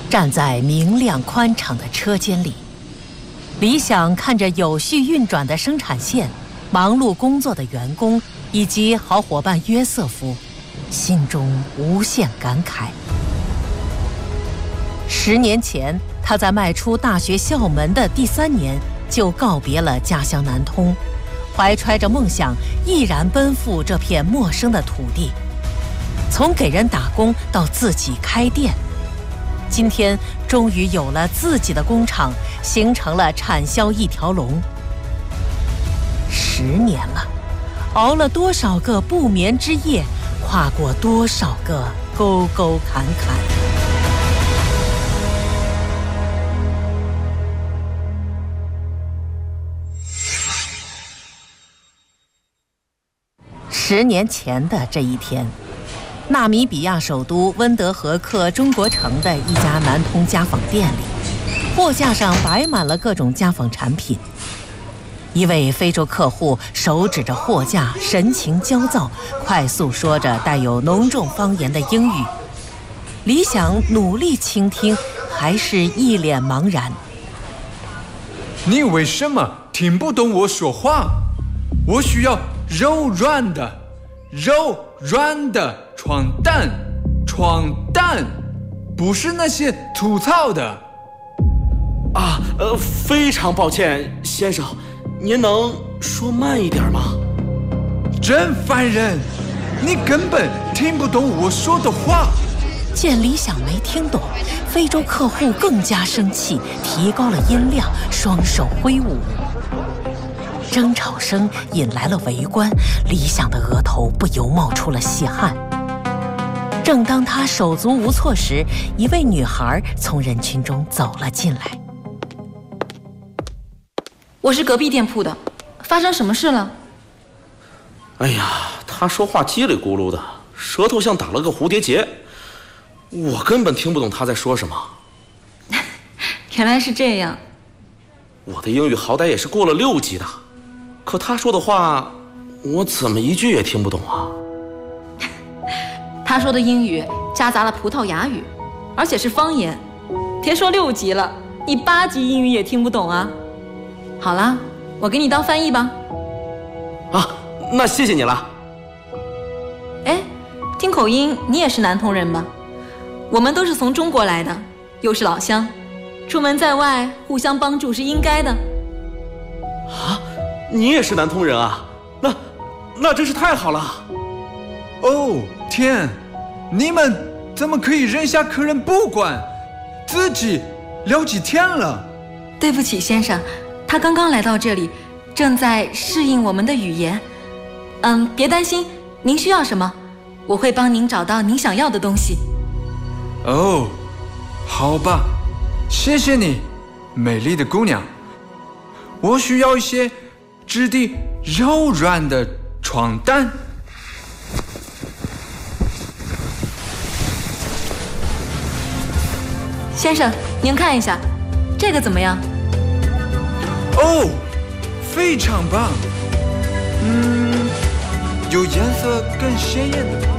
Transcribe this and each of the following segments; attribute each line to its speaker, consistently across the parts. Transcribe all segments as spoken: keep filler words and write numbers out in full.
Speaker 1: 站在明亮宽敞的车间里，李想看着有序运转的生产线，忙碌工作的员工以及好伙伴约瑟夫，心中无限感慨。十年前，他在迈出大学校门的第三年就告别了家乡南通，怀揣着梦想，毅然奔赴这片陌生的土地。从给人打工到自己开店，今天终于有了自己的工厂，形成了产销一条龙。十年了，熬了多少个不眠之夜，跨过多少个沟沟坎坎。十年前的这一天，纳米比亚首都温德河克中国城的一家南通家纺店里，货架上摆满了各种家纺产品。一位非洲客户手指着货架，神情焦躁，快速说着带有浓重方言的英语。李想努力倾听，还是一脸茫然。
Speaker 2: 你为什么听不懂我说话？我需要柔软的柔软的床单，床单，不是那些粗糙的。
Speaker 3: 啊，呃，非常抱歉，先生，您能说慢一点吗？
Speaker 2: 真烦人，你根本听不懂我说的话。
Speaker 1: 见李想没听懂，非洲客户更加生气，提高了音量，双手挥舞。争吵声引来了围观，李想的额头不由冒出了细汗。正当他手足无措时，一位女孩从人群中走了进来。
Speaker 4: 我是隔壁店铺的，发生什么事了？
Speaker 3: 哎呀，他说话叽里咕噜的，舌头像打了个蝴蝶结，我根本听不懂他在说什么。
Speaker 4: 原来是这样。
Speaker 3: 我的英语好歹也是过了六级的，可他说的话，我怎么一句也听不懂啊？
Speaker 4: 他说的英语夹杂了葡萄牙语，而且是方言。别说六级了，你八级英语也听不懂啊。好啦，我给你当翻译吧。
Speaker 3: 啊，那谢谢你了。
Speaker 4: 哎，听口音你也是南通人吧？我们都是从中国来的，又是老乡，出门在外互相帮助是应该的。
Speaker 3: 啊，你也是南通人啊？那那真是太好了。
Speaker 2: 哦天，你们怎么可以扔下客人不管，自己聊起天了？
Speaker 4: 对不起先生，他刚刚来到这里，正在适应我们的语言。嗯，别担心，您需要什么，我会帮您找到您想要的东西。
Speaker 2: 哦，好吧，谢谢你，美丽的姑娘。我需要一些质地柔软的床单。
Speaker 4: 先生，您看一下，这个怎么样？
Speaker 2: 哦，非常棒。嗯，有颜色更鲜艳的吗？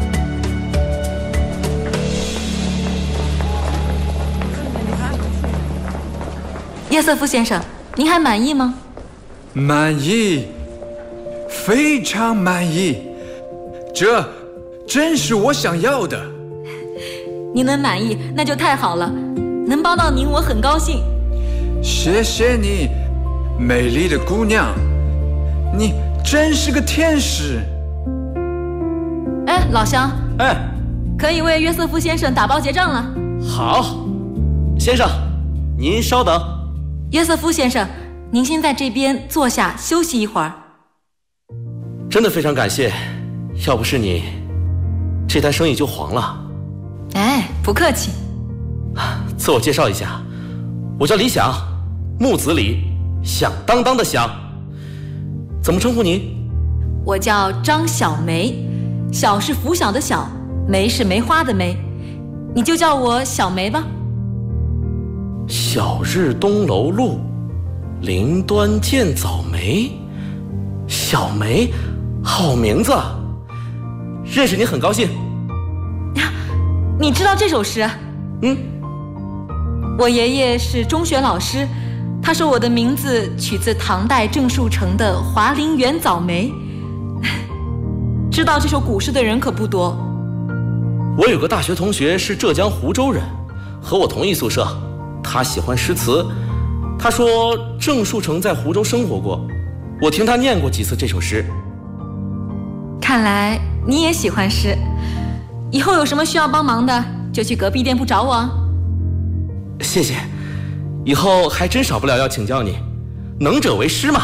Speaker 4: 约瑟夫先生，您还满意吗？
Speaker 2: 满意，非常满意，这真是我想要的。
Speaker 4: 您能满意，那就太好了，能帮到您，我很高兴。
Speaker 2: 谢谢你，美丽的姑娘，你真是个天使。
Speaker 4: 哎，老乡，
Speaker 3: 哎，
Speaker 4: 可以为约瑟夫先生打包结账了。
Speaker 3: 好，先生，您稍等。
Speaker 4: 约瑟夫先生，您先在这边坐下休息一会儿。
Speaker 3: 真的非常感谢，要不是你，这单生意就黄了。
Speaker 4: 哎，不客气。
Speaker 3: 自我介绍一下，我叫李想，木子李，响当当的响。怎么称呼您？
Speaker 4: 我叫张小梅，小是拂晓的晓，梅是梅花的梅，你就叫我小梅吧。
Speaker 3: 晓日东楼路，林端见早梅。小梅，好名字，认识你很高兴。
Speaker 4: 你知道这首诗？
Speaker 3: 嗯，
Speaker 4: 我爷爷是中学老师，他说我的名字取自唐代郑树成的《华林园早梅》。知道这首古诗的人可不多。
Speaker 3: 我有个大学同学是浙江湖州人，和我同一宿舍，他喜欢诗词。他说郑树成在湖州生活过，我听他念过几次这首诗。
Speaker 4: 看来你也喜欢诗，以后有什么需要帮忙的，就去隔壁店铺找我。
Speaker 3: 谢谢，以后还真少不了要请教你，能者为师嘛。